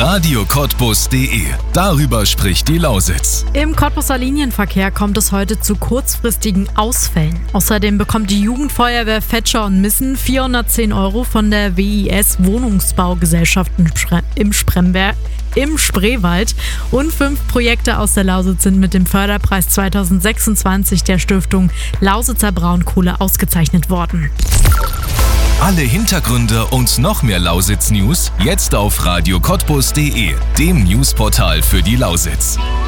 radiocottbus.de. Darüber spricht die Lausitz. Im Cottbuser Linienverkehr kommt es heute zu kurzfristigen Ausfällen. Außerdem bekommt die Jugendfeuerwehr Vetscher und Missen 410 € von der WIS Wohnungsbaugesellschaft im Spreewald und 5 Projekte aus der Lausitz sind mit dem Förderpreis 2026 der Stiftung Lausitzer Braunkohle ausgezeichnet worden. Alle Hintergründe und noch mehr Lausitz-News jetzt auf radiocottbus.de, dem Newsportal für die Lausitz.